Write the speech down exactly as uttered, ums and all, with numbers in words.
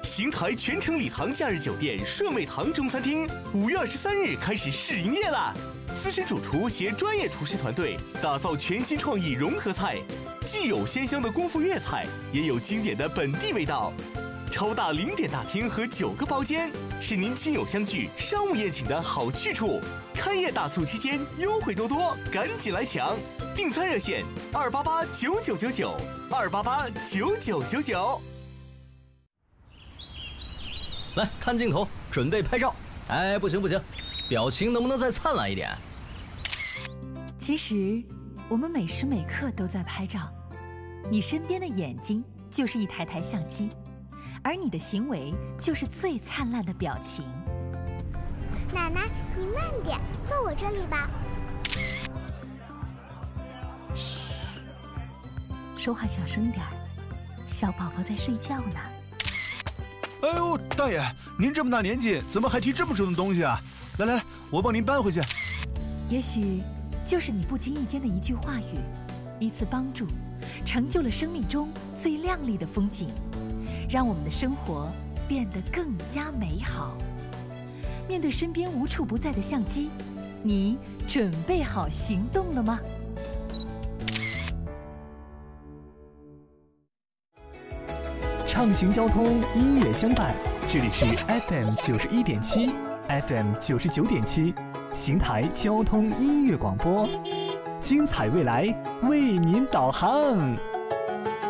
邢台全程礼堂假日酒店顺味堂中餐厅五月二十三日开始试营业啦！资深主厨携专业厨师团队打造全新创意融合菜，既有鲜香的功夫粤菜，也有经典的本地味道。超大零点大厅和九个包间，是您亲友相聚、商务宴请的好去处。开业大促期间优惠多多，赶紧来抢！订餐热线：二八八九九九九，二八八九九九九。 来看镜头，准备拍照。哎，不行不行，表情能不能再灿烂一点？ 其实，我们每时每刻都在拍照。你身边的眼睛就是一台台相机，而你的行为就是最灿烂的表情。 奶奶，你慢点，坐我这里吧。 嘘，说话小声点儿，小宝宝在睡觉呢。 哎呦，大爷，您这么大年纪，怎么还提这么重的东西啊？来来来，我帮您搬回去。 也许就是你不经意间的一句话语，一次帮助，成就了生命中最亮丽的风景，让我们的生活变得更加美好。面对身边无处不在的相机，你准备好行动了吗？ 畅行交通，音乐相伴，这里是 F M 九十一点七 ，F M 九十九点七，邢台交通音乐广播，精彩未来为您导航。